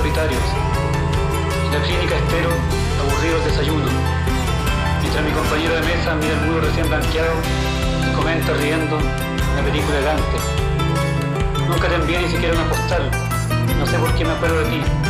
solitarios. En la clínica espero, aburrido el desayuno. Mientras mi compañero de mesa mira el muro recién blanqueado y comenta riendo una película elegante. Nunca te envié ni siquiera una postal. No sé por qué me acuerdo de ti.